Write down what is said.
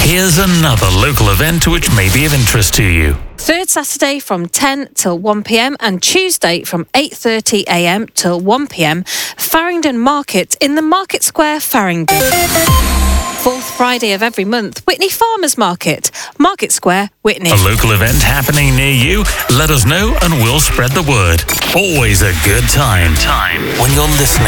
Here's another local event which may be of interest to you. Third Saturday from 10 till 1 p.m. and Tuesday from 8:30 a.m. till 1 p.m. Farringdon Market in the Market Square, Farringdon. Fourth Friday of every month, Witney Farmers Market, Market Square, Witney. A local event happening near you? Let us know and we'll spread the word. Always a good time when you're listening.